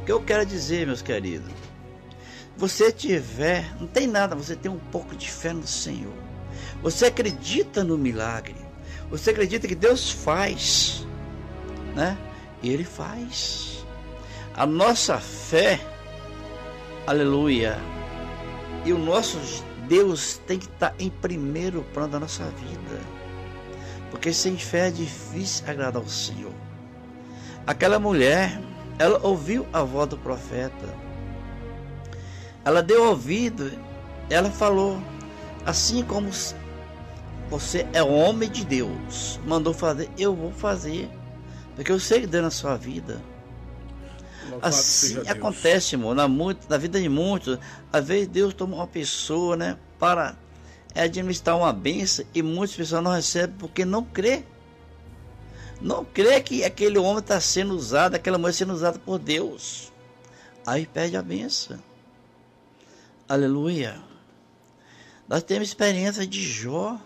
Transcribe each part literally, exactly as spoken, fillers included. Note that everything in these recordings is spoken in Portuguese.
que eu quero dizer, meus queridos, você tiver, não tem nada, você tem um pouco de fé no Senhor, você acredita no milagre, você acredita que Deus faz, né? Ele faz. A nossa fé, aleluia, e o nosso Deus tem que estar em primeiro plano da nossa vida, porque sem fé é difícil agradar o Senhor. Aquela mulher, ela ouviu a voz do profeta, ela deu ouvido, ela falou, assim como você é homem de Deus, mandou fazer, eu vou fazer, porque eu sei que Deus na sua vida. Louvado Assim acontece, irmão, na, muito, na vida de muitos. Às vezes Deus toma uma pessoa, né, para administrar uma bênção, e muitas pessoas não recebem porque não crê. Não crê que aquele homem está sendo usado, aquela mulher sendo usada por Deus. Aí perde a bênção. Aleluia. Nós temos experiência de Jó.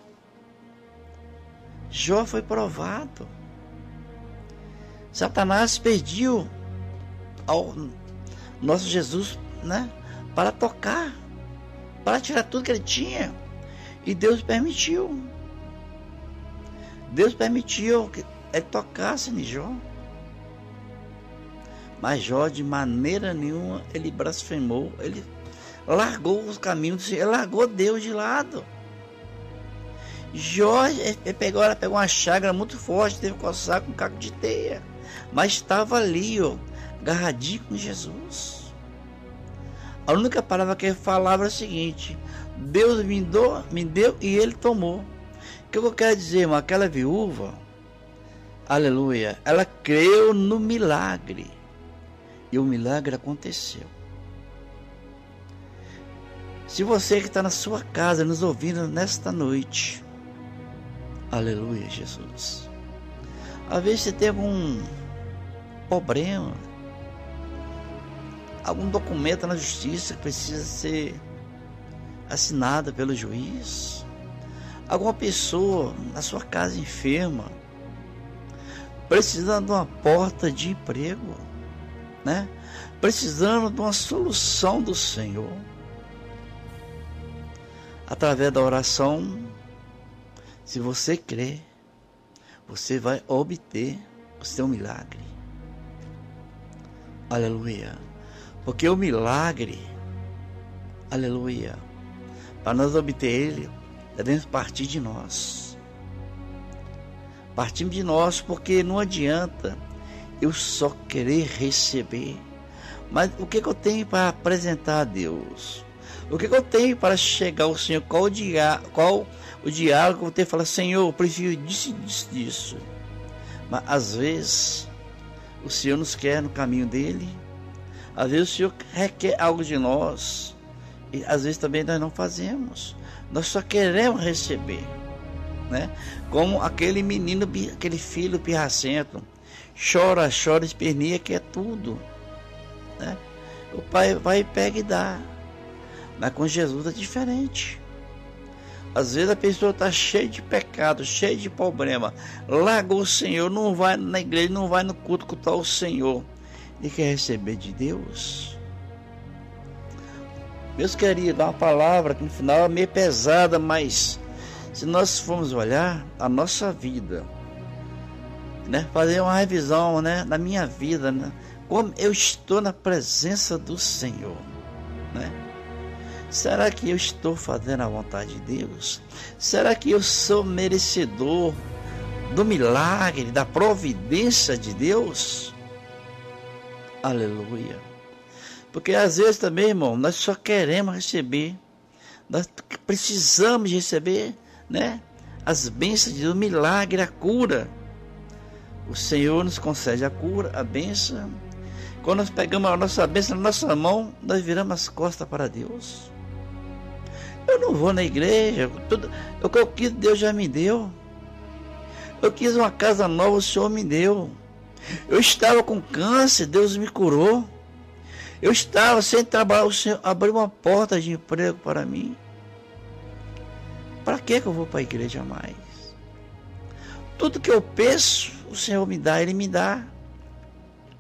Jó foi provado. Satanás pediu ao nosso Jesus, né, para tocar, para tirar tudo que ele tinha, e Deus permitiu. Deus permitiu que ele tocasse em Jó, mas Jó de maneira nenhuma ele blasfemou, ele largou os caminhos, ele largou Deus de lado. Jó ele pegou, ela pegou uma chaga muito forte, teve que coçar com um caco de teia, mas estava ali, ó, agarradinho com Jesus. A única palavra que ele falava é a seguinte: Deus me deu, me deu e ele tomou. O que eu quero dizer, irmão? Aquela viúva, aleluia, ela creu no milagre, e o milagre aconteceu. Se você que está na sua casa nos ouvindo nesta noite, aleluia, Jesus, às vezes você tem algum problema, algum documento na justiça que precisa ser assinado pelo juiz, alguma pessoa na sua casa enferma, precisando de uma porta de emprego, né? Precisando de uma solução do Senhor, através da oração, se você crer, você vai obter o seu milagre. Aleluia. Porque o milagre, aleluia, para nós obter ele, devemos partir de nós. Partimos de nós, porque não adianta eu só querer receber. Mas o que, que eu tenho para apresentar a Deus? O que, que eu tenho para chegar ao Senhor? Qual o, dia, qual o diálogo que eu tenho que falar? Senhor, eu prefiro disso, disso, disso. Mas às vezes o Senhor nos quer no caminho dele. Às vezes o Senhor requer algo de nós, e às vezes também nós não fazemos. Nós só queremos receber, né? Como aquele menino, aquele filho pirracento, chora, chora, esperneia, quer tudo, né? O pai vai, pega e dá. Mas com Jesus é diferente. Às vezes a pessoa está cheia de pecado, cheia de problema, largou o Senhor, não vai na igreja, não vai no culto cultuar o Senhor, e quer receber de Deus. Deus queria dar uma palavra que no final é meio pesada, mas se nós formos olhar a nossa vida, né, fazer uma revisão, né, da minha vida, né, como eu estou na presença do Senhor, né? Será que eu estou fazendo a vontade de Deus? Será que eu sou merecedor do milagre, da providência de Deus? Aleluia. Porque às vezes também, irmão, nós só queremos receber, nós precisamos receber, né, as bênçãos de Deus, o milagre, a cura. O Senhor nos concede a cura, a bênção. Quando nós pegamos a nossa bênção na nossa mão, nós viramos as costas para Deus. Eu não vou na igreja, tudo, o que eu quis, Deus já me deu. Eu quis uma casa nova, o Senhor me deu. Eu estava com câncer, Deus me curou. Eu estava sem trabalhar, o Senhor abriu uma porta de emprego para mim. Para que eu vou para a igreja mais? Tudo que eu peço, o Senhor me dá, Ele me dá.